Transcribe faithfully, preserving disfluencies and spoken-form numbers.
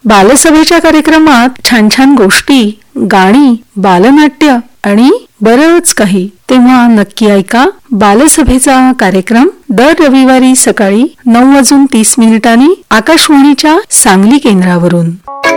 बालसभेच्या कार्यक्रमात छान छान गोष्टी, गाणी, बालनाट्य आणि बरंच काही. तेव्हा नक्की ऐका बालसभेचा कार्यक्रम दर रविवारी सकाळी नऊ वाजून तीस मिनिटांनी आकाशवाणीच्या सांगली केंद्रावरून.